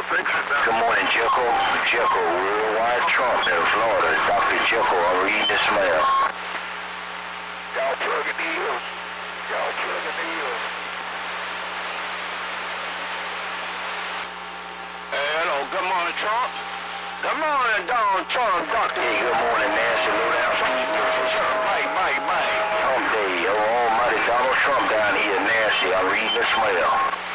Good morning, Jekyll. Jekyll, Worldwide Trump in Florida. Dr. Jekyll, I'm reading this mail. Y'all plugging deals. Y'all plugging deals. Hello, good morning, Trump. Good morning, Donald Trump, Doctor. Hey, good morning, Nancy Lowdown. Mike. Hump day, oh, almighty Donald Trump down here, Nancy. I'm reading this mail.